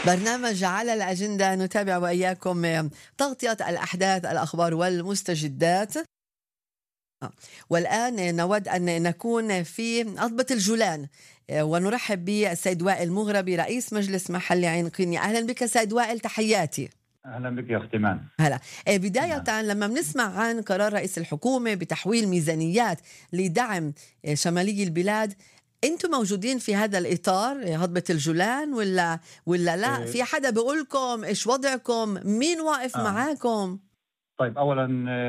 برنامج على الأجندة نتابع وإياكم تغطية الأحداث الأخبار والمستجدات. والآن نود أن نكون في عطبة الجولان ونرحب بالسيد وائل مغربي رئيس مجلس محلي عين قيني. أهلا بك سيد وائل، تحياتي. أهلا بك يا أختي مان. هلا. بداية لما بنسمع عن قرار رئيس الحكومة بتحويل ميزانيات لدعم شمالي البلاد، انتم موجودين في هذا الإطار هضبة الجولان ولا لا؟ في حدا بيقولكم ايش وضعكم؟ مين واقف معاكم؟ طيب أولا